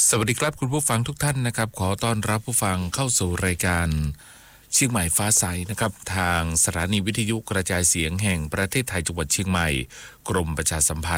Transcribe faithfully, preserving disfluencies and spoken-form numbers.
สวัสดีครับคุณผู้ฟังทุกท่านนะครับขอต้อนรับผู้ฟังเข้าสู่รายการเชียงใหม่ฟ้าใสนะครับทางสถานีวิทยุกระจายเสียงแห่งประเทศไทยจังหวัดเชียงใหม่กรมประชาสัมพันธ์